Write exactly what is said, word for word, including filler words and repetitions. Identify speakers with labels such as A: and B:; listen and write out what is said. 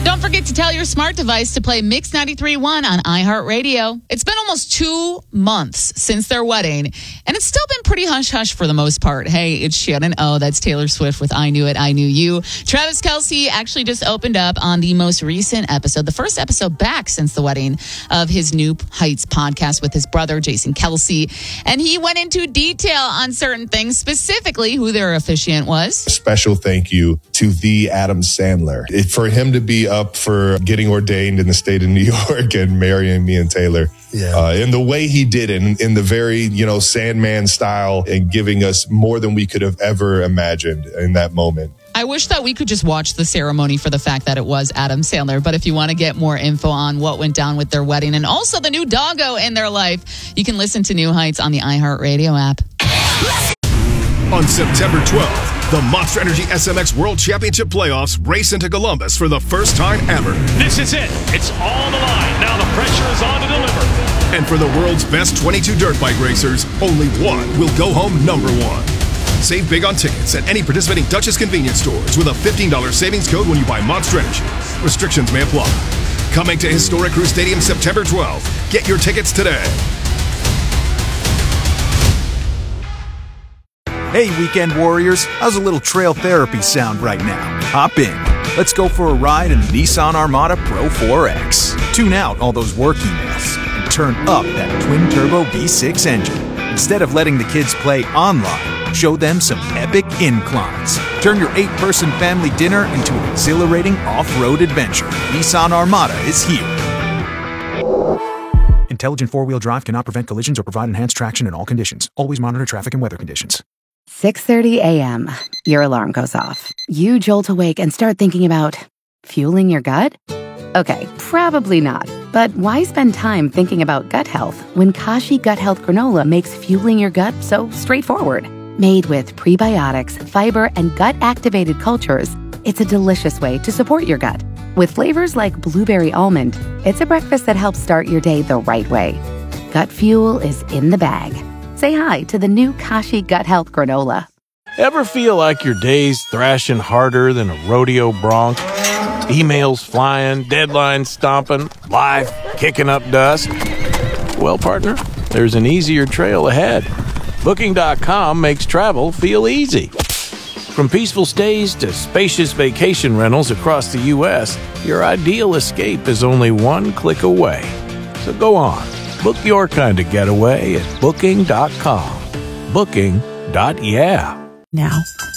A: Don't forget to tell your smart device to play Mix ninety-three point one on iHeartRadio. It's been almost two months since their wedding, and it's still been pretty hush-hush for the most part. Hey, it's Shannon Oh, that's Taylor Swift with I Knew It, I Knew You. Travis Kelce actually just opened up on the most recent episode, the first episode back since the wedding, of his New Heights podcast with his brother, Jason Kelce. And he went into detail on certain things, specifically who their officiant was.
B: A special thank you to the Adam Sandler. It, for him to be up for getting ordained in the state of New York and marrying me and Taylor. Yeah. Uh, and the way he did it in, in the very, you know, Sandman style and giving us more than we could have ever imagined in that moment.
A: I wish that we could just watch the ceremony for the fact that it was Adam Sandler. But if you want to get more info on what went down with their wedding and also the new doggo in their life, you can listen to New Heights on the iHeartRadio app.
C: On September twelfth, the Monster Energy S M X World Championship Playoffs race into Columbus for the first time ever.
D: This is it. It's all on the line. Now the pressure is on to deliver.
C: And for the world's best twenty-two dirt bike racers, only one will go home number one. Save big on tickets at any participating Duchess convenience stores with a fifteen dollars savings code when you buy Monster Energy. Restrictions may apply. Coming to Historic Crew Stadium September twelfth. Get your tickets today.
E: Hey, weekend warriors, how's a little trail therapy sound right now? Hop in. Let's go for a ride in the Nissan Armada Pro four X. Tune out all those work emails and turn up that twin-turbo V six engine. Instead of letting the kids play online, show them some epic inclines. Turn your eight-person family dinner into an exhilarating off-road adventure. Nissan Armada is here. Intelligent four-wheel drive cannot prevent collisions or provide enhanced traction in all conditions. Always monitor traffic and weather conditions.
F: six thirty a.m. Your alarm goes off. You jolt awake and start thinking about fueling your gut? Okay, probably not. But why spend time thinking about gut health when Kashi Gut Health Granola makes fueling your gut so straightforward? Made with prebiotics, fiber, and gut-activated cultures, it's a delicious way to support your gut. With flavors like blueberry almond, it's a breakfast that helps start your day the right way. Gut fuel is in the bag. Say hi to the new Kashi Gut Health Granola.
G: Ever feel like your day's thrashing harder than a rodeo bronc? Emails flying, deadlines stomping, life kicking up dust? Well, partner, there's an easier trail ahead. Booking dot com makes travel feel easy. From peaceful stays to spacious vacation rentals across the U S, your ideal escape is only one click away. So go on. Book your kind of getaway at Booking dot com. Booking. Yeah.
H: Now,